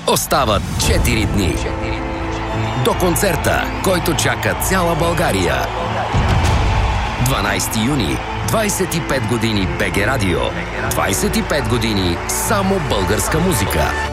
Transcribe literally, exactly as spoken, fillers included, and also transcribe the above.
Остават четири дни до концерта, който чака цяла България. дванайсети юни, двайсет и пет години БГ Радио. двайсет и пет години само българска музика.